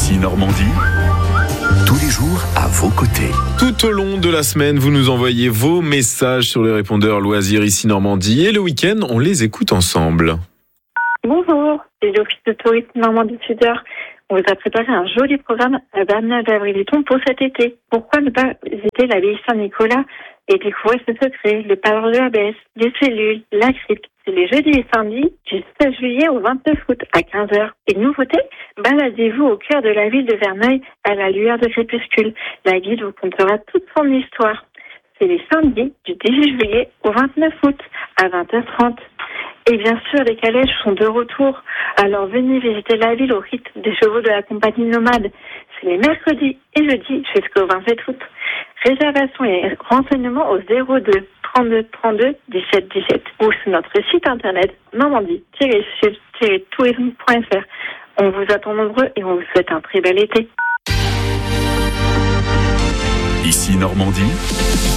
Ici Normandie, tous les jours à vos côtés. Tout au long de la semaine, vous nous envoyez vos messages sur les répondeurs loisirs Ici Normandie. Et le week-end, on les écoute ensemble. Bonjour, c'est l'Office de tourisme Normandie Sudeur. On vous a préparé un joli programme à Bernard-d'Avriliston pour cet été. Pourquoi ne pas visiter l'abbaye Saint-Nicolas et découvrir ses secrets, le parloir de l'abbesse, les cellules, la crypte. C'est les jeudis et samedis du 16 juillet au 29 août à 15h. Et nouveauté, baladez-vous au cœur de la ville de Verneuil à la lueur de crépuscule. La guide vous contera toute son histoire. C'est les samedis du 18 juillet au 29 août à 20h30. Et bien sûr, les calèches sont de retour. Alors venez visiter la ville au rythme des chevaux de la compagnie nomade. C'est les mercredis et jeudis jusqu'au 27 août. Réservation et renseignements au 02 32 32 17 17 ou sur notre site internet normandie-sud-tourisme.fr. On vous attend nombreux et on vous souhaite un très bel été. Ici Normandie,